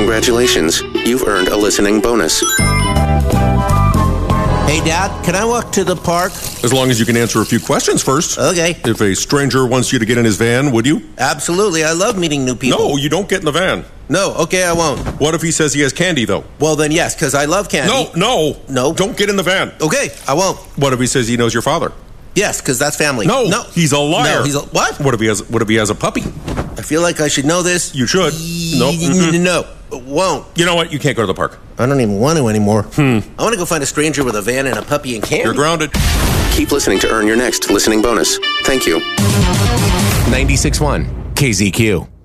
Congratulations, you've earned a listening bonus. Hey, Dad, can I walk to the park? As long as you can answer a few questions first. Okay. If a stranger wants you to get in his van, would you? Absolutely. I love meeting new people. No, you don't get in the van. No, okay, I won't. What if he says he has candy, though? Well, then yes, because I love candy. No. No? Don't get in the van. Okay, I won't. What if he says he knows your father? Yes, because that's family. No, he's a liar. No, he's a... What? What if he has a puppy? I feel like I should know this. You should. Nope. No, won't. You know what? You can't go to the park. I don't even want to anymore. I want to go find a stranger with a van and a puppy and candy. You're grounded. Keep listening to earn your next listening bonus. Thank you. 96.1 KZQ.